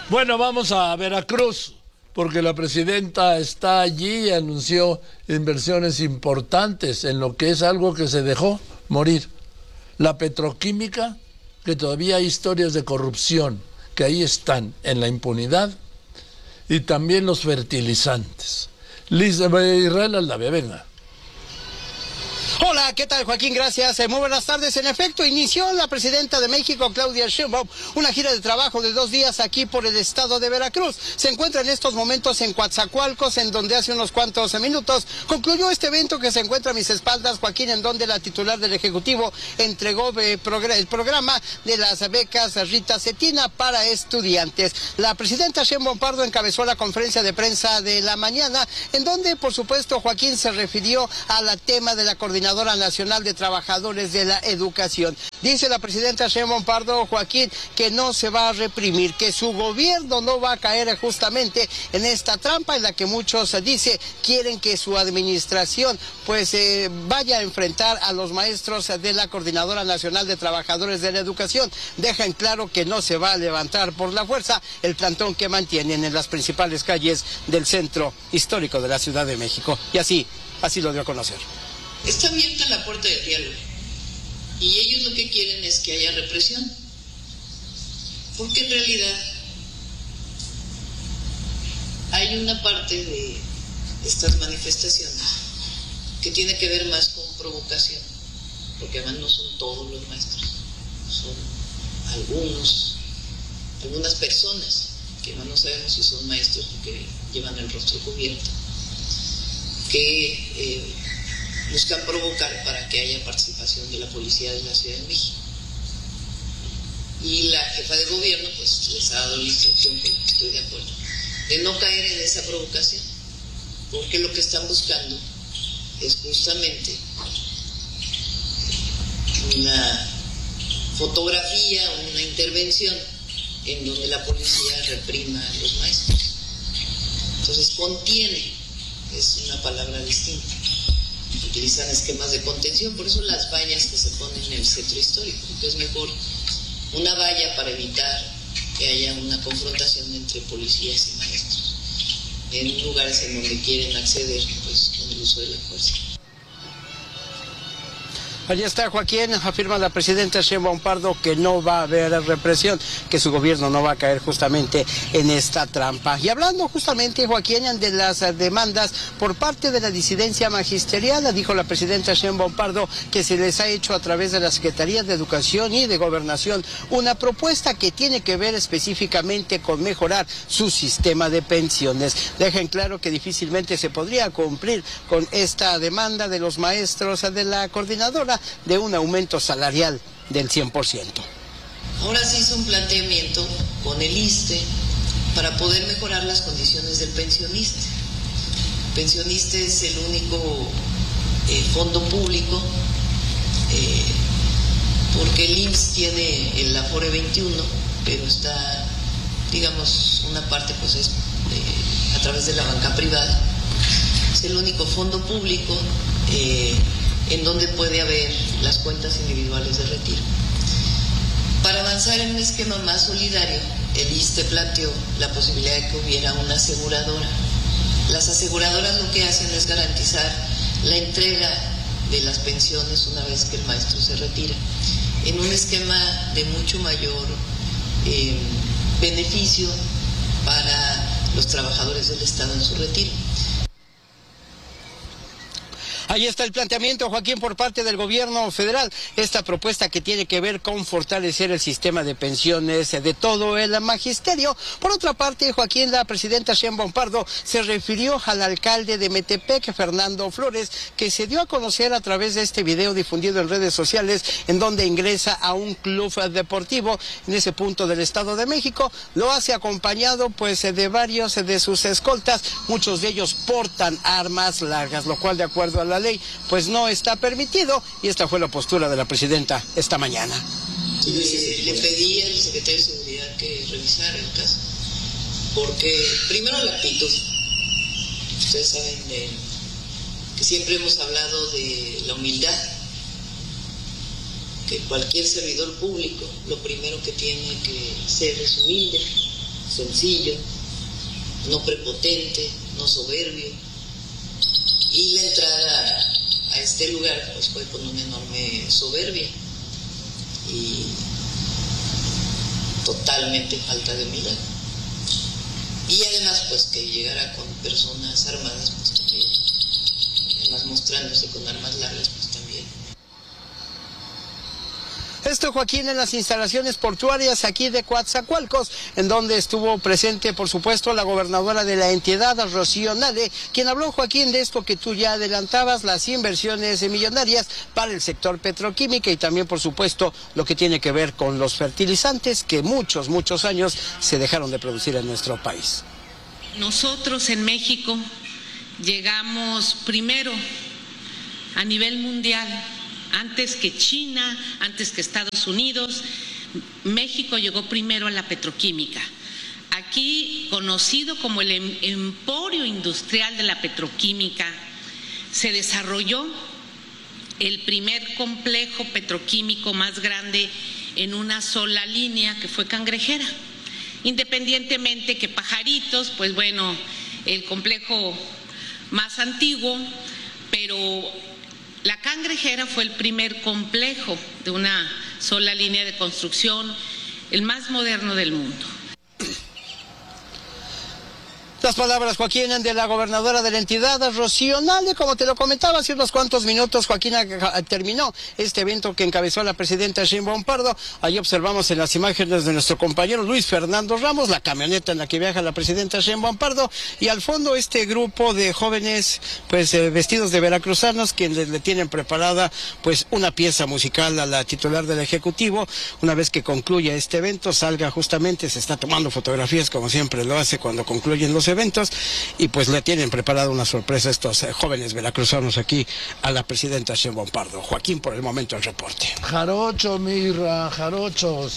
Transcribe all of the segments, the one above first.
Bueno, vamos a Veracruz, porque la presidenta está allí y anunció inversiones importantes en lo que es algo que se dejó morir. La petroquímica, que todavía hay historias de corrupción, que ahí están en la impunidad, y también los fertilizantes. Israel Aldavia, venga. Hola, ¿qué tal, Joaquín? Gracias. Muy buenas tardes. En efecto, inició la presidenta de México, Claudia Sheinbaum, una gira de trabajo de 2 días aquí por el estado de Veracruz. Se encuentra en estos momentos en Coatzacoalcos, en donde hace unos cuantos minutos concluyó este evento que se encuentra a mis espaldas, Joaquín, en donde la titular del Ejecutivo entregó el programa de las becas Rita Cetina para estudiantes. La presidenta Sheinbaum Pardo encabezó la conferencia de prensa de la mañana, en donde, por supuesto, Joaquín se refirió al tema de la Coordinadora Nacional de Trabajadores de la Educación. Dice la presidenta Sheinbaum Pardo, Joaquín, que no se va a reprimir, que su gobierno no va a caer justamente en esta trampa en la que muchos, dice, quieren que su administración pues vaya a enfrentar a los maestros de la Coordinadora Nacional de Trabajadores de la Educación. Deja en claro que no se va a levantar por la fuerza el plantón que mantienen en las principales calles del centro histórico de la Ciudad de México. Y así lo dio a conocer. Está abierta la puerta del diálogo y ellos lo que quieren es que haya represión, porque en realidad hay una parte de estas manifestaciones que tiene que ver más con provocación, porque además no son todos los maestros, son algunas personas que no sabemos si son maestros porque llevan el rostro cubierto, que buscan provocar para que haya participación de la policía de la Ciudad de México. Y la jefa de gobierno pues les ha dado la instrucción, que estoy de acuerdo, de no caer en esa provocación, porque lo que están buscando es justamente una fotografía, una intervención en donde la policía reprima a los maestros. Entonces contiene, es una palabra distinta. Utilizan esquemas de contención, por eso las vallas que se ponen en el centro histórico, porque es mejor una valla para evitar que haya una confrontación entre policías y maestros en lugares en donde quieren acceder pues con el uso de la fuerza. Allí está, Joaquín, afirma la presidenta Sheinbaum Pardo que no va a haber represión, que su gobierno no va a caer justamente en esta trampa. Y hablando justamente, Joaquín, de las demandas por parte de la disidencia magisterial, dijo la presidenta Sheinbaum Pardo que se les ha hecho a través de la Secretaría de Educación y de Gobernación una propuesta que tiene que ver específicamente con mejorar su sistema de pensiones. Deja en claro que difícilmente se podría cumplir con esta demanda de los maestros de la coordinadora de un aumento salarial del 100%. Ahora se hizo un planteamiento con el ISSSTE para poder mejorar las condiciones del pensionista. El pensionista es el único fondo público, porque el IMSS tiene el Afore 21, pero está, digamos, una parte pues es a través de la banca privada. Es el único fondo público en donde puede haber las cuentas individuales de retiro. Para avanzar en un esquema más solidario, el ISSSTE planteó la posibilidad de que hubiera una aseguradora. Las aseguradoras lo que hacen es garantizar la entrega de las pensiones una vez que el maestro se retira, en un esquema de mucho mayor beneficio para los trabajadores del Estado en su retiro. Ahí está el planteamiento, Joaquín, por parte del gobierno federal, esta propuesta que tiene que ver con fortalecer el sistema de pensiones de todo el magisterio. Por otra parte, Joaquín, la presidenta Sheinbaum Pardo se refirió al alcalde de Metepec, Fernando Flores, que se dio a conocer a través de este video difundido en redes sociales, en donde ingresa a un club deportivo en ese punto del Estado de México. Lo hace acompañado pues de varios de sus escoltas, muchos de ellos portan armas largas, lo cual de acuerdo a la ley pues no está permitido, y esta fue la postura de la presidenta esta mañana. Le pedí al secretario de Seguridad que revisara el caso, porque primero la actitud, ustedes saben que siempre hemos hablado de la humildad, que cualquier servidor público lo primero que tiene que ser es humilde, sencillo, no prepotente, no soberbio. Y la entrada a este lugar pues fue con una enorme soberbia y totalmente falta de humildad. Y además pues que llegara con personas armadas pues también, además mostrándose con armas largas pues también. Esto, Joaquín, en las instalaciones portuarias aquí de Coatzacoalcos, en donde estuvo presente, por supuesto, la gobernadora de la entidad, Rocío Nale, quien habló, Joaquín, de esto que tú ya adelantabas, las inversiones millonarias para el sector petroquímico y también, por supuesto, lo que tiene que ver con los fertilizantes que muchos años se dejaron de producir en nuestro país. Nosotros en México llegamos primero a nivel mundial. Antes que China, antes que Estados Unidos, México llegó primero a la petroquímica. Aquí, conocido como el emporio industrial de la petroquímica, se desarrolló el primer complejo petroquímico más grande en una sola línea, que fue Cangrejera. Independientemente que Pajaritos, pues bueno, el complejo más antiguo, pero la Cangrejera fue el primer complejo de una sola línea de construcción, el más moderno del mundo. Las palabras, Joaquín, de la gobernadora de la entidad, Rocío Nale. Como te lo comentaba hace unos cuantos minutos, Joaquín, terminó este evento que encabezó la presidenta Sheinbaum Pardo. Ahí observamos en las imágenes de nuestro compañero Luis Fernando Ramos, la camioneta en la que viaja la presidenta Sheinbaum Pardo, y al fondo este grupo de jóvenes pues vestidos de veracruzanos, quienes le tienen preparada pues una pieza musical a la titular del Ejecutivo. Una vez que concluya este evento, salga justamente, se está tomando fotografías como siempre lo hace cuando concluyen los eventos, y pues le tienen preparada una sorpresa a estos jóvenes veracruzanos aquí a la presidenta Sheinbaum Pardo. Joaquín, por el momento el reporte. Jarocho, Mirra, jarochos.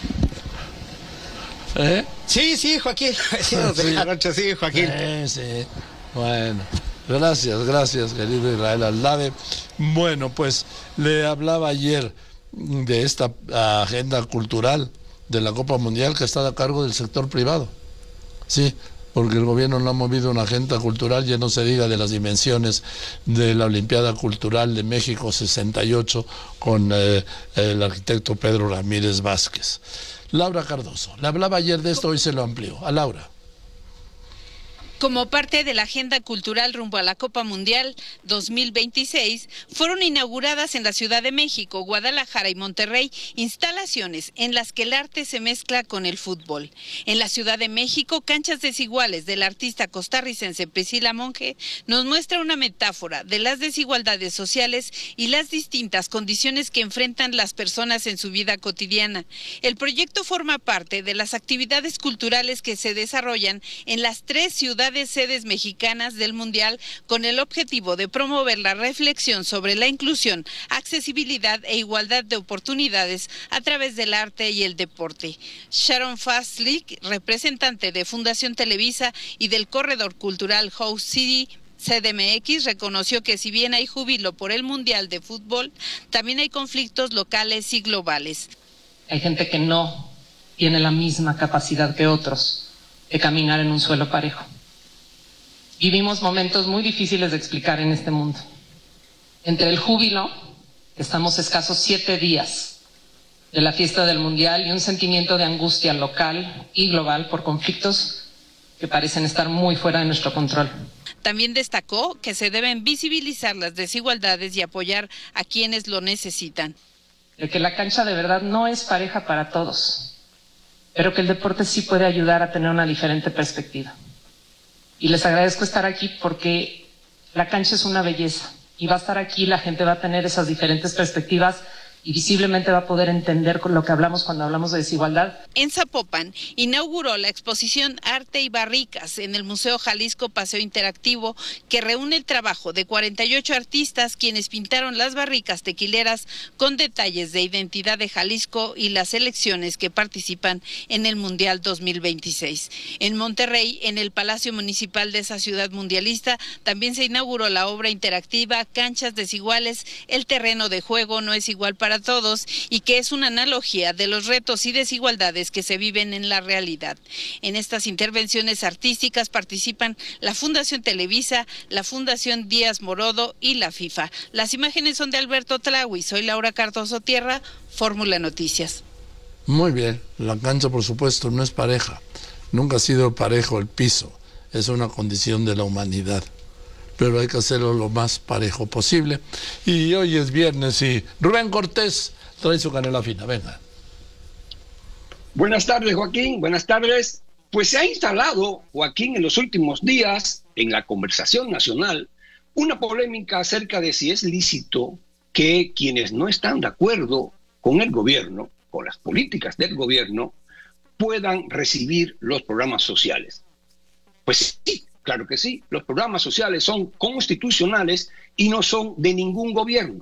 ¿Eh? Sí, Joaquín. Sí, jarocho, sí, Joaquín. Sí. Bueno, gracias, querido Israel Aldave. Bueno, pues le hablaba ayer de esta agenda cultural de la Copa Mundial que está a cargo del sector privado. Sí, porque el gobierno no ha movido una agenda cultural, ya no se diga de las dimensiones de la Olimpiada Cultural de México 68 con el arquitecto Pedro Ramírez Vázquez. Laura Cardoso, le hablaba ayer de esto, hoy se lo amplió. A Laura. Como parte de la agenda cultural rumbo a la Copa Mundial 2026, fueron inauguradas en la Ciudad de México, Guadalajara y Monterrey instalaciones en las que el arte se mezcla con el fútbol. En la Ciudad de México, Canchas Desiguales del artista costarricense Priscila Monge nos muestra una metáfora de las desigualdades sociales y las distintas condiciones que enfrentan las personas en su vida cotidiana. El proyecto forma parte de las actividades culturales que se desarrollan en las 3 ciudades sedes mexicanas del Mundial, con el objetivo de promover la reflexión sobre la inclusión, accesibilidad e igualdad de oportunidades a través del arte y el deporte. Sharon Fastlick, representante de Fundación Televisa y del Corredor Cultural House City CDMX, reconoció que si bien hay júbilo por el Mundial de Fútbol, también hay conflictos locales y globales. Hay gente que no tiene la misma capacidad que otros de caminar en un suelo parejo. Vivimos momentos muy difíciles de explicar en este mundo. Entre el júbilo, estamos escasos 7 días de la fiesta del Mundial, y un sentimiento de angustia local y global por conflictos que parecen estar muy fuera de nuestro control. También destacó que se deben visibilizar las desigualdades y apoyar a quienes lo necesitan. De que la cancha de verdad no es pareja para todos, pero que el deporte sí puede ayudar a tener una diferente perspectiva. Y les agradezco estar aquí porque la cancha es una belleza y va a estar aquí, la gente va a tener esas diferentes perspectivas y visiblemente va a poder entender con lo que hablamos cuando hablamos de desigualdad. En Zapopan inauguró la exposición Arte y Barricas en el Museo Jalisco Paseo Interactivo, que reúne el trabajo de 48 artistas quienes pintaron las barricas tequileras con detalles de identidad de Jalisco y las selecciones que participan en el Mundial 2026. En Monterrey, en el Palacio Municipal de esa ciudad mundialista, también se inauguró la obra interactiva Canchas Desiguales, el terreno de juego no es igual para para todos y que es una analogía de los retos y desigualdades que se viven en la realidad. En estas intervenciones artísticas participan la Fundación Televisa, la Fundación Díaz Morodo y la FIFA. Las imágenes son de Alberto Tlahui. Soy Laura Cardoso Tierra, Fórmula Noticias. Muy bien, la cancha por supuesto no es pareja, nunca ha sido parejo el piso, es una condición de la humanidad, pero hay que hacerlo lo más parejo posible. Y hoy es viernes y Rubén Cortés trae su canela fina, venga. Buenas tardes, Joaquín, buenas tardes. Pues se ha instalado, Joaquín, en los últimos días, en la conversación nacional, una polémica acerca de si es lícito que quienes no están de acuerdo con el gobierno, con las políticas del gobierno, puedan recibir los programas sociales. Pues sí, claro que sí, los programas sociales son constitucionales y no son de ningún gobierno.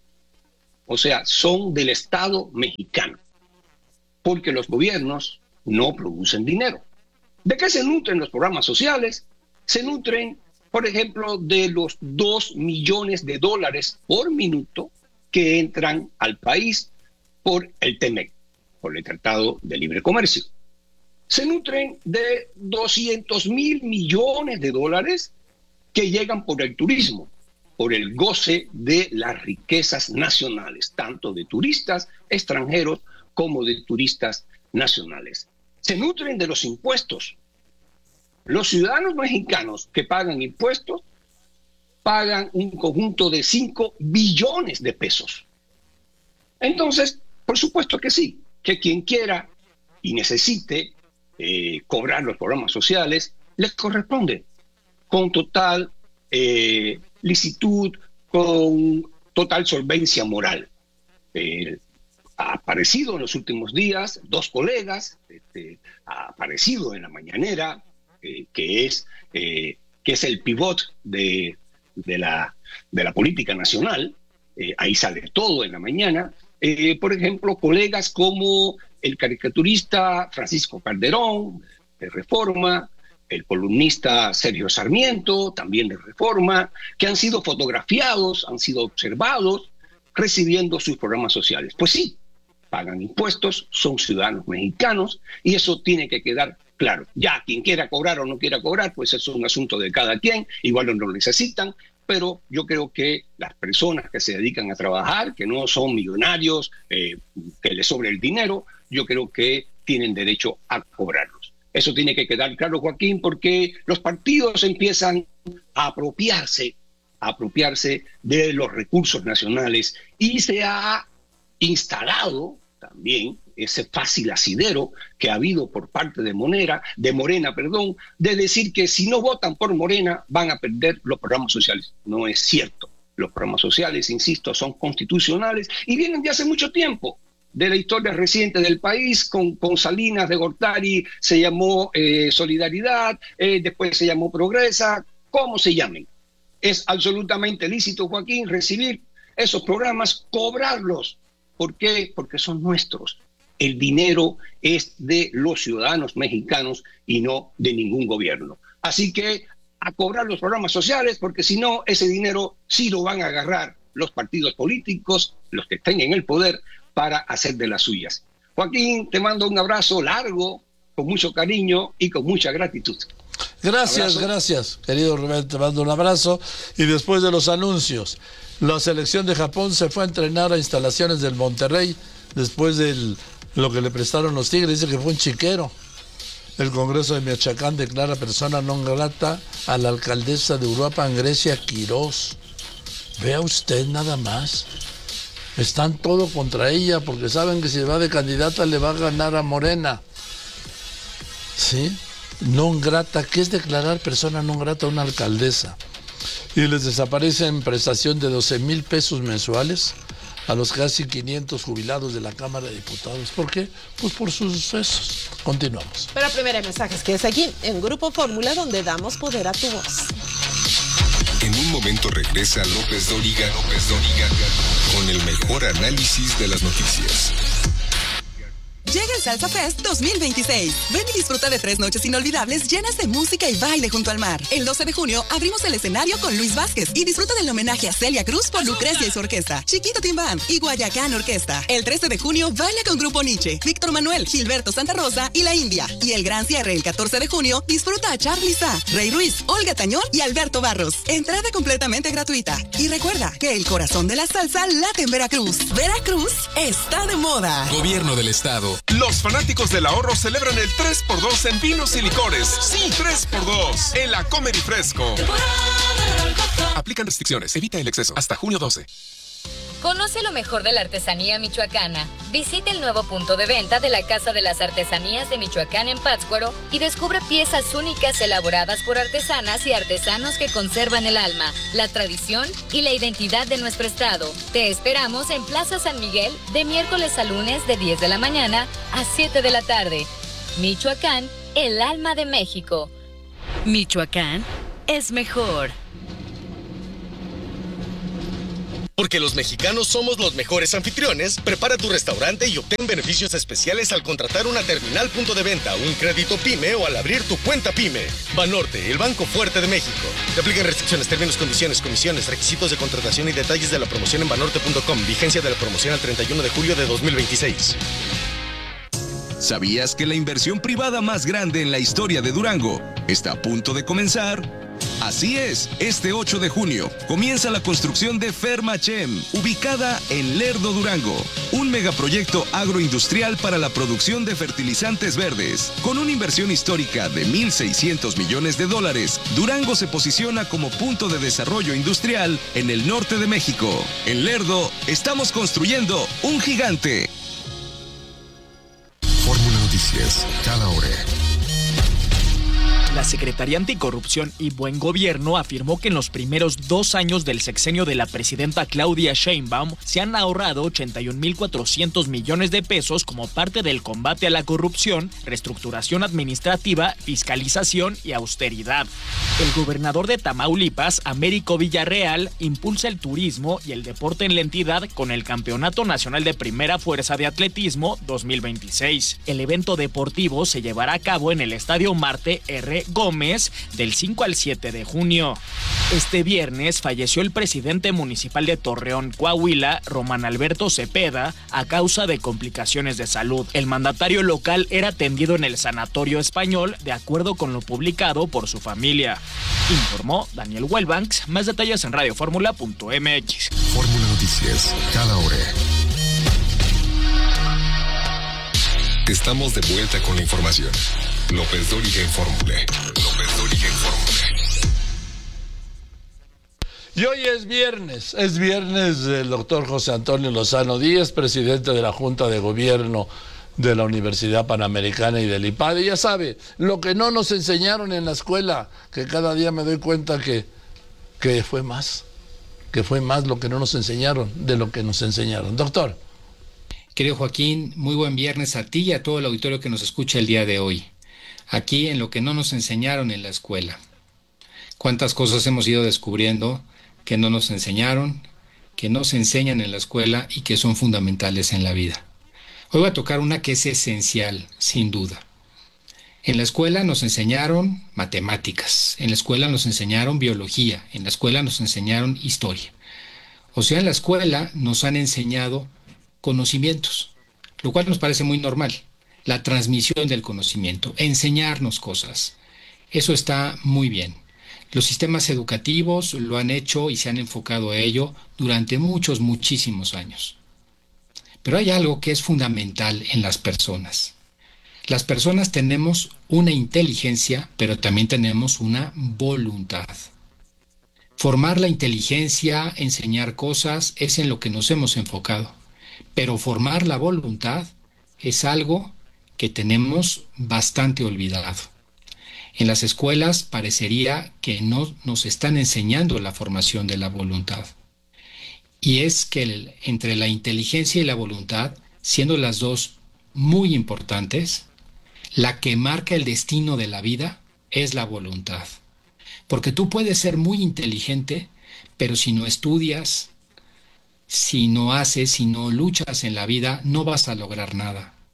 O sea, son del Estado mexicano, porque los gobiernos no producen dinero. ¿De qué se nutren los programas sociales? Se nutren, por ejemplo, de los $2 millones por minuto que entran al país por el TEMEC, por el Tratado de Libre Comercio. Se nutren de $200,000 millones que llegan por el turismo, por el goce de las riquezas nacionales, tanto de turistas extranjeros como de turistas nacionales. Se nutren de los impuestos. Los ciudadanos mexicanos que pagan impuestos pagan un conjunto de 5 billones de pesos. Entonces, por supuesto que sí, que quien quiera y necesite cobrar los programas sociales, les corresponde con total licitud, con total solvencia moral. Ha aparecido en los últimos días 2 colegas, ha aparecido en la mañanera, que es el pivot de la política nacional, ahí sale todo en la mañana. Por ejemplo, colegas como el caricaturista Francisco Calderón, de Reforma, el columnista Sergio Sarmiento, también de Reforma, que han sido fotografiados, han sido observados, recibiendo sus programas sociales. Pues sí, pagan impuestos, son ciudadanos mexicanos, y eso tiene que quedar claro. Ya, quien quiera cobrar o no quiera cobrar, pues eso es un asunto de cada quien, igual no lo necesitan, pero yo creo que las personas que se dedican a trabajar, que no son millonarios, que les sobre el dinero, yo creo que tienen derecho a cobrarlos. Eso tiene que quedar claro, Joaquín, porque los partidos empiezan a apropiarse de los recursos nacionales y se ha instalado también ese fácil asidero que ha habido por parte de Morena, de decir que si no votan por Morena van a perder los programas sociales. No es cierto. Los programas sociales, insisto, son constitucionales y vienen de hace mucho tiempo. De la historia reciente del país, con Salinas de Gortari se llamó Solidaridad, después se llamó Progresa, como se llamen. Es absolutamente lícito, Joaquín, recibir esos programas, cobrarlos. ¿Por qué? Porque son nuestros. El dinero es de los ciudadanos mexicanos y no de ningún gobierno. Así que a cobrar los programas sociales, porque si no, ese dinero sí lo van a agarrar los partidos políticos, los que estén en el poder, para hacer de las suyas. Joaquín, te mando un abrazo largo, con mucho cariño y con mucha gratitud. Gracias, querido Rubén, te mando un abrazo. Y después de los anuncios, la selección de Japón se fue a entrenar a instalaciones del Monterrey después de lo que le prestaron los Tigres. Dice que fue un chiquero. El Congreso de Michoacán declara persona non grata a la alcaldesa de Uruapan, Grecia Quirós. Vea usted nada más. Están todo contra ella porque saben que si va de candidata le va a ganar a Morena. ¿Sí? Non grata, ¿qué es declarar persona non grata a una alcaldesa? Y les desaparecen prestación de 12,000 pesos mensuales a los casi 500 jubilados de la Cámara de Diputados. ¿Por qué? Pues por sus sucesos. Continuamos. Pero primero hay mensajes que es aquí en Grupo Fórmula, donde damos poder a tu voz. En un momento regresa López Dóriga con el mejor análisis de las noticias. Llega el Salsa Fest 2026. Ven y disfruta de 3 noches inolvidables llenas de música y baile junto al mar. El 12 de junio abrimos el escenario con Luis Vázquez y disfruta del homenaje a Celia Cruz por Lucrecia y su orquesta, Chiquito Team Band y Guayacán Orquesta. El 13 de junio baila con Grupo Nietzsche, Víctor Manuel, Gilberto Santa Rosa y La India. Y el gran cierre el 14 de junio disfruta a Charly Sa, Rey Ruiz, Olga Tañón y Alberto Barros. Entrada completamente gratuita. Y recuerda que el corazón de la salsa late en Veracruz. Veracruz está de moda. Gobierno del Estado. Los fanáticos del ahorro celebran el 3x2 en vinos y licores. Sí, 3x2 en la Comedy Fresco. Aplican restricciones. Evita el exceso. Hasta junio 12. Conoce lo mejor de la artesanía michoacana. Visita el nuevo punto de venta de la Casa de las Artesanías de Michoacán en Pátzcuaro y descubre piezas únicas elaboradas por artesanas y artesanos que conservan el alma, la tradición y la identidad de nuestro estado. Te esperamos en Plaza San Miguel de miércoles a lunes de 10 de la mañana a 7 de la tarde. Michoacán, el alma de México. Michoacán es mejor. Porque los mexicanos somos los mejores anfitriones, prepara tu restaurante y obtén beneficios especiales al contratar una terminal punto de venta, un crédito PYME o al abrir tu cuenta PYME. Banorte, el banco fuerte de México. Te aplican restricciones, términos, condiciones, comisiones, requisitos de contratación y detalles de la promoción en banorte.com. Vigencia de la promoción al 31 de julio de 2026. ¿Sabías que la inversión privada más grande en la historia de Durango está a punto de comenzar? Así es, este 8 de junio comienza la construcción de Fermachem, ubicada en Lerdo, Durango. Un megaproyecto agroindustrial para la producción de fertilizantes verdes. Con una inversión histórica de $1,600 millones, Durango se posiciona como punto de desarrollo industrial en el norte de México. En Lerdo, estamos construyendo un gigante. Fórmula Noticias, cada hora. La Secretaría Anticorrupción y Buen Gobierno afirmó que en los primeros 2 años del sexenio de la presidenta Claudia Sheinbaum se han ahorrado 81,400 millones de pesos como parte del combate a la corrupción, reestructuración administrativa, fiscalización y austeridad. El gobernador de Tamaulipas, Américo Villarreal, impulsa el turismo y el deporte en la entidad con el Campeonato Nacional de Primera Fuerza de Atletismo 2026. El evento deportivo se llevará a cabo en el Estadio Marte R. Gómez del 5 al 7 de junio. Este viernes falleció el presidente municipal de Torreón, Coahuila, Román Alberto Cepeda, a causa de complicaciones de salud. El mandatario local era atendido en el Sanatorio Español, de acuerdo con lo publicado por su familia. Informó Daniel Welbanks. Más detalles en radioformula.mx. Fórmula Noticias, cada hora. Estamos de vuelta con la información. López Dóriga en Fórmula. López Dóriga en Fórmula. Y hoy es viernes del doctor José Antonio Lozano Díaz, presidente de la Junta de Gobierno de la Universidad Panamericana y del IPADE. Ya sabe, lo que no nos enseñaron en la escuela, que cada día me doy cuenta que fue más lo que no nos enseñaron de lo que nos enseñaron. Doctor. Querido Joaquín, muy buen viernes a ti y a todo el auditorio que nos escucha el día de hoy. Aquí en lo que no nos enseñaron en la escuela. Cuántas cosas hemos ido descubriendo que no nos enseñaron, que no se enseñan en la escuela y que son fundamentales en la vida. Hoy voy a tocar una que es esencial, sin duda. En la escuela nos enseñaron matemáticas, en la escuela nos enseñaron biología, en la escuela nos enseñaron historia. O sea, en la escuela nos han enseñado conocimientos, lo cual nos parece muy normal. La transmisión del conocimiento, enseñarnos cosas. Eso está muy bien. Los sistemas educativos lo han hecho y se han enfocado a ello durante muchísimos años. Pero hay algo que es fundamental en las personas. Las personas tenemos una inteligencia, pero también tenemos una voluntad. Formar la inteligencia, enseñar cosas, es en lo que nos hemos enfocado. Pero formar la voluntad es algo que tenemos bastante olvidado. En las escuelas parecería que no nos están enseñando la formación de la voluntad. Y es que entre la inteligencia y la voluntad, siendo las dos muy importantes, la que marca el destino de la vida es la voluntad. Porque tú puedes ser muy inteligente, pero si no estudias, si no haces, si no luchas en la vida, no vas a lograr nada.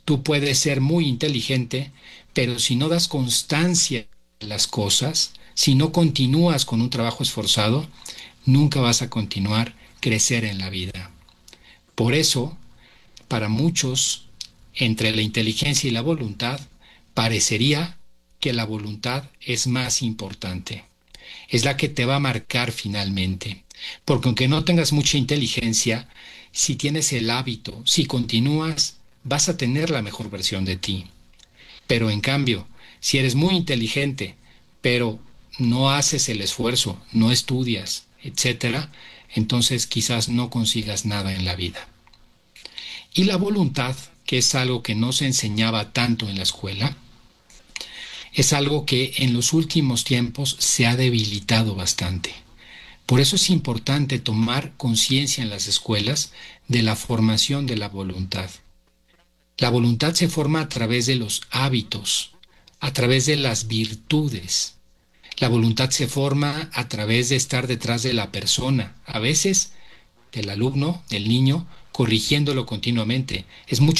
Tú puedes ser muy inteligente, pero si no das constancia en las cosas, si no continúas con un trabajo esforzado, nunca vas a continuar crecer en la vida. Por eso, para muchos, entre la inteligencia y la voluntad, parecería que la voluntad es más importante. Es la que te va a marcar finalmente. Porque aunque no tengas mucha inteligencia, si tienes el hábito, si continúas, vas a tener la mejor versión de ti. Pero en cambio, si eres muy inteligente, pero no haces el esfuerzo, no estudias, etcétera, entonces quizás no consigas nada en la vida. Y la voluntad, que es algo que no se enseñaba tanto en la escuela, es algo que en los últimos tiempos se ha debilitado bastante. Por eso es importante tomar conciencia en las escuelas de la formación de la voluntad. La voluntad se forma a través de los hábitos, a través de las virtudes. La voluntad se forma a través de estar detrás de la persona, a veces del alumno, del niño, corrigiéndolo continuamente. Es mucho